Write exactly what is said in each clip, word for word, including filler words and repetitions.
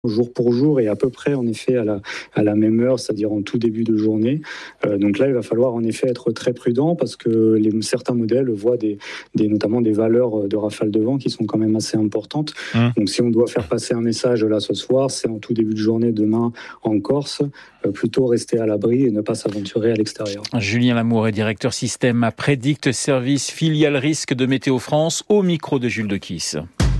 jour pour jour et à peu près en effet à la, à la même heure, c'est-à-dire en tout début de journée. Euh, donc là, il va falloir en effet être très prudent parce que les, certains modèles voient des, des, notamment des valeurs de rafale de vent qui sont quand même assez importantes. Mmh. Donc si on doit faire passer un message là ce soir, c'est en tout début de journée demain en Corse, euh, plutôt rester à l'abri et ne pas s'aventurer à l'extérieur. Julien Lamour est directeur système à Prédict Service, filiale risque de Météo France, au micro de Jules Dequisse.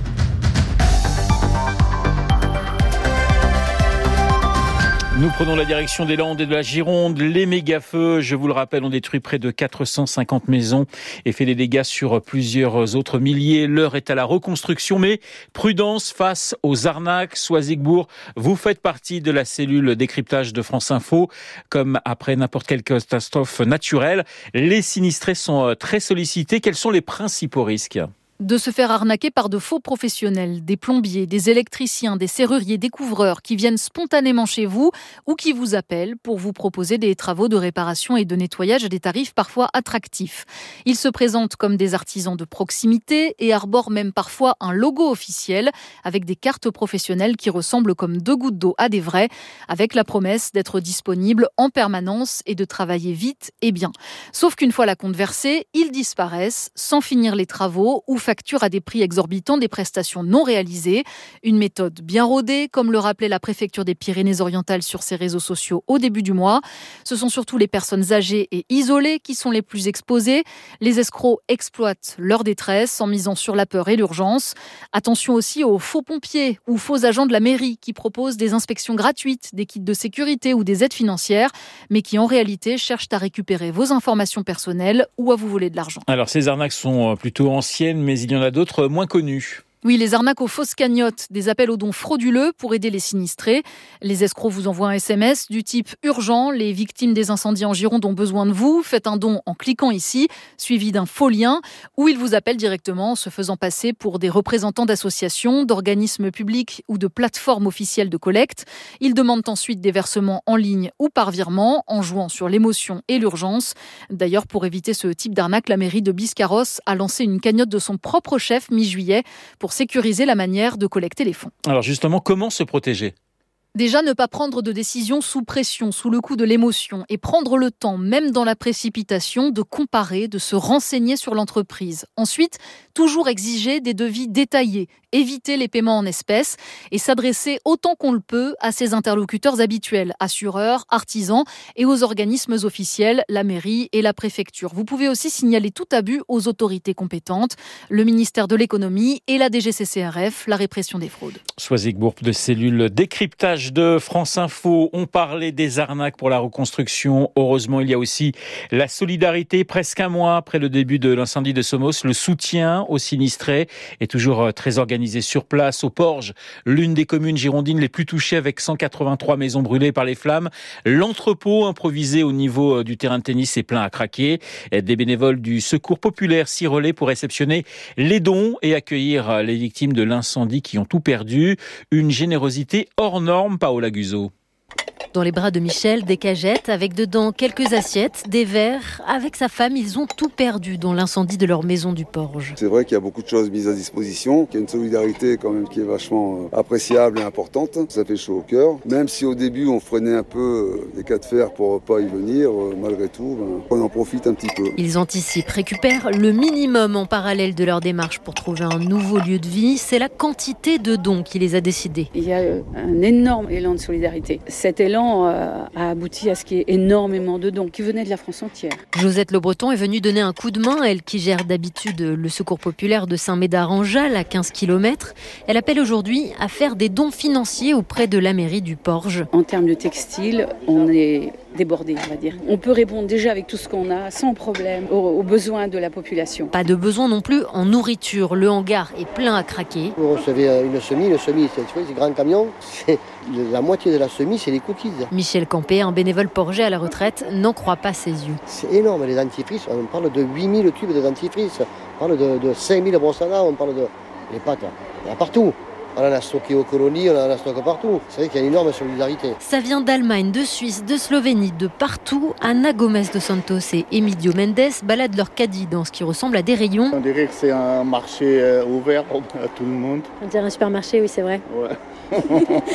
Nous prenons la direction des Landes et de la Gironde. Les méga-feux, je vous le rappelle, ont détruit près de quatre cent cinquante maisons et fait des dégâts sur plusieurs autres milliers. L'heure est à la reconstruction, mais prudence face aux arnaques. Soisigbourg, vous faites partie de la cellule décryptage de France Info. Comme après n'importe quelle catastrophe naturelle, les sinistrés sont très sollicités. Quels sont les principaux risques ? De se faire arnaquer par de faux professionnels, des plombiers, des électriciens, des serruriers, des couvreurs qui viennent spontanément chez vous ou qui vous appellent pour vous proposer des travaux de réparation et de nettoyage à des tarifs parfois attractifs. Ils se présentent comme des artisans de proximité et arborent même parfois un logo officiel avec des cartes professionnelles qui ressemblent comme deux gouttes d'eau à des vrais, avec la promesse d'être disponibles en permanence et de travailler vite et bien. Sauf qu'une fois la compte versée, ils disparaissent sans finir les travaux ou facture à des prix exorbitants des prestations non réalisées. Une méthode bien rodée, comme le rappelait la préfecture des Pyrénées-Orientales sur ses réseaux sociaux au début du mois. Ce sont surtout les personnes âgées et isolées qui sont les plus exposées. Les escrocs exploitent leur détresse en misant sur la peur et l'urgence. Attention aussi aux faux pompiers ou faux agents de la mairie qui proposent des inspections gratuites, des kits de sécurité ou des aides financières, mais qui en réalité cherchent à récupérer vos informations personnelles ou à vous voler de l'argent. Alors ces arnaques sont plutôt anciennes, mais il y en a d'autres moins connues. Oui, les arnaques aux fausses cagnottes, des appels aux dons frauduleux pour aider les sinistrés. Les escrocs vous envoient un S M S du type « Urgent, les victimes des incendies en Gironde ont besoin de vous, faites un don en cliquant ici », suivi d'un faux lien, ou ils vous appellent directement en se faisant passer pour des représentants d'associations, d'organismes publics ou de plateformes officielles de collecte. Ils demandent ensuite des versements en ligne ou par virement, en jouant sur l'émotion et l'urgence. D'ailleurs, pour éviter ce type d'arnaque, la mairie de Biscarrosse a lancé une cagnotte de son propre chef mi-juillet pour sécuriser la manière de collecter les fonds. Alors justement, comment se protéger ? Déjà, ne pas prendre de décision sous pression, sous le coup de l'émotion et prendre le temps, même dans la précipitation, de comparer, de se renseigner sur l'entreprise. Ensuite, toujours exiger des devis détaillés, éviter les paiements en espèces et s'adresser autant qu'on le peut à ses interlocuteurs habituels, assureurs, artisans et aux organismes officiels, la mairie et la préfecture. Vous pouvez aussi signaler tout abus aux autorités compétentes, le ministère de l'économie et la D G C C R F, la répression des fraudes. Soisigbourg de cellule décryptage de France Info, on parlait des arnaques pour la reconstruction. Heureusement, il y a aussi la solidarité. Presque un mois après le début de l'incendie de Somos, le soutien aux sinistrés est toujours très organisé sur place, au Porge, l'une des communes girondines les plus touchées avec cent quatre-vingt-trois maisons brûlées par les flammes. L'entrepôt improvisé au niveau du terrain de tennis est plein à craquer. Des bénévoles du Secours populaire s'y relaient pour réceptionner les dons et accueillir les victimes de l'incendie qui ont tout perdu. Une générosité hors norme. Paola Guzzo. Dans les bras de Michel, des cagettes avec dedans quelques assiettes, des verres. Avec sa femme, ils ont tout perdu dans l'incendie de leur maison du Porge. C'est vrai qu'il y a beaucoup de choses mises à disposition, qu'il y a une solidarité quand même qui est vachement appréciable et importante. Ça fait chaud au cœur. Même si au début on freinait un peu les cas de fer pour pas y venir, malgré tout, ben, on en profite un petit peu. Ils anticipent, récupèrent le minimum en parallèle de leur démarche pour trouver un nouveau lieu de vie. C'est la quantité de dons qui les a décidés. Il y a un énorme élan de solidarité. Cet élan a abouti à ce qu'il y ait énormément de dons qui venaient de la France entière. Josette Le Breton est venue donner un coup de main, elle qui gère d'habitude le Secours populaire de Saint-Médard-en-Jalles à quinze kilomètres. Elle appelle aujourd'hui à faire des dons financiers auprès de la mairie du Porge. En termes de textile, on est débordé, on va dire. On peut répondre déjà avec tout ce qu'on a, sans problème, aux, aux besoins de la population. Pas de besoin non plus en nourriture. Le hangar est plein à craquer. Vous recevez une semis, une semis, c'est ces grands camions, c'est la moitié de la semis, c'est les cookies. Michel Campé, un bénévole porgé à la retraite, n'en croit pas ses yeux. C'est énorme, les dentifrices, on parle de huit mille tubes de dentifrice, on parle de, de cinq mille brosses à dents, on parle de... Les pâtes, il y en a partout. On en a stocké aux colonies, on en a stocké partout. C'est vrai qu'il y a une énorme solidarité. Ça vient d'Allemagne, de Suisse, de Slovénie, de partout. Ana Gomes de Santos et Emilio Mendes baladent leur caddie dans ce qui ressemble à des rayons. On dirait que c'est un marché ouvert à tout le monde. On dirait un supermarché, oui, c'est vrai. Ouais.